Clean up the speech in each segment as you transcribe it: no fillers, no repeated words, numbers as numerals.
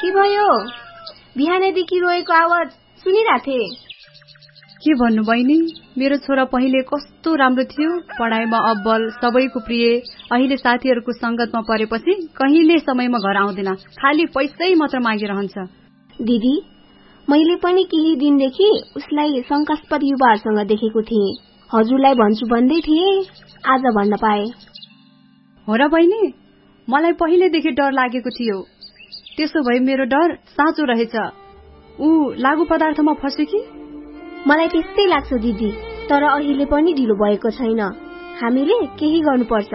के भयो? बिहानैदेखि रोएको आवाज सुनिरहेथे। के भन्नु बहिनी, मेरो छोरा पहिले कस्तो राम्रो थियो, पढाइमा अब्बल, सबैको प्रिय। अहिले साथीहरूको संगतमा परेपछि कहिले समयमा घर आउँदैन, खाली पैसै मात्र मागिरहन्छ। दिदी, मैले पनि केही दिनदेखि उसलाई शंकास्पद युवाहरूसँग देखेको थिएँ। हजुरलाई भन्छु भन्दै थिए, आज भन्न पाए। हो र बहिनी, मलाई पहिलेदेखि डर लागेको थियो। त्यसो भए मेरो डर साँचो रहेछ। ऊ लागु पदार्थमा फस्यो कि? मलाई त्यस्तै लाग्छ दिदी, तर अहिले पनि ढिलो भएको छैन। हामीले केही गर्नुपर्छ।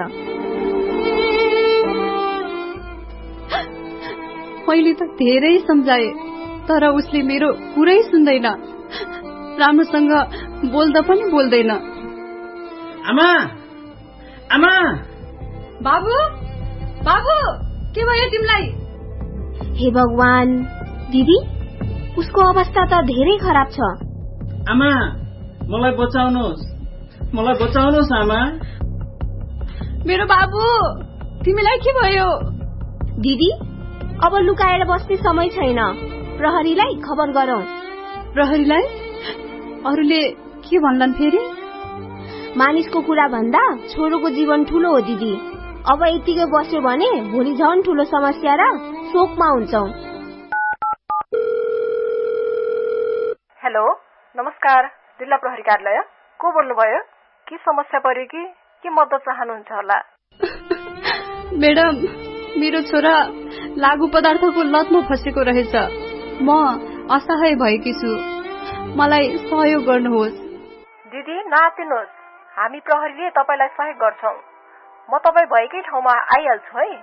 मैले त धेरै सम्झाए, तर उसले मेरो कुरै सुन्दैन। राम्रोसँग बोल्दा पनि बोल्दैन। आमा, आमा, बाबु, बाबु, के भयो तिमीलाई? हे भगवान, दिदी, उसको अवस्था त धेरै खराब छ। आमा, मलाई बचाउनुहोस्, मलाई बचाउनुहोस् आमा। मेरो बाबु, तिमीलाई के भयो? दिदी, अब लुकाएर बस्ने समय छैन। प्रहरीलाई खबर गरौं। प्रहरीलाई? अरूले के भन्लान् फेरि? मानिसको कुरा भन्दा छोरोको जीवन ठूलो हो दिदी। अब यतिकै बस्यो भने भोलि झन् ठूलो समस्या र शोकमा हुन्छौं। हेलो, नमस्कार, जिल्ला प्रहरी कार्यालय। को बोल्नुभयो? के समस्या पर्यो कि के मद्दत चाहनुहुन्छ होला? मैडम, मेरो छोरा लागु पदार्थको लतमा फसेको रहेछ। म असहाय भएकी छु, मलाई सहयोग गर्नुहोस्। दिदी, नआत्तिनुहोस्, हामी प्रहरीले तपाईलाई सहयोग गर्छौं। म तपाई भएकै ठाउँमा आइहाल्छु है।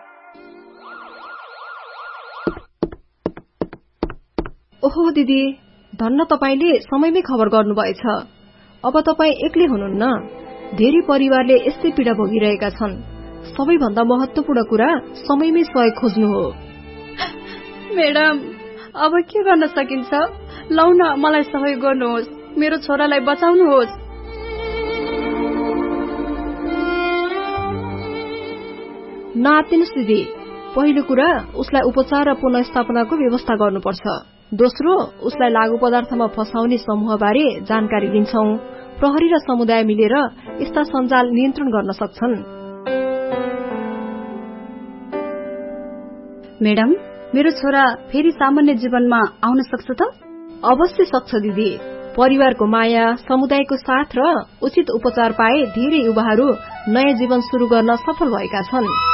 ओहो दिदी, धन्न तपाईले समयमै खबर गर्नुभएछ। अब तपाई एक्लै हुनुहुन्न। धेरै परिवारले यस्तै पीडा भोगिरहेका छन्। सबैभन्दा महत्त्वपूर्ण कुरा समयमै सहयोग खोज्नु हो। मैडम, अब के गर्न सकिन्छ? लौ न, मलाई सहयोग गर्नुहोस्, मेरो छोरालाई बचाउनुहोस्। नआत्तिनुहोस् दिदी, पहिलो कुरा उसलाई उपचार र पुनर्स्थापनाको व्यवस्था गर्नुपर्छ। दोस्रो, उसलाई लागु पदार्थमा फसाउने समूहबारे जानकारी दिन्छौं। प्रहरी र समुदाय मिलेर यस्ता सञ्जाल नियन्त्रण गर्न सक्छन्। मैडम, मेरो छोरा फेरि सामान्य जीवनमा आउन सक्छ त? अवश्य सक्छ दिदी। परिवारको माया, समुदायको साथ र उचित उपचार पाए धेरै युवाहरू नयाँ जीवन शुरू गर्न सफल भएका छन्।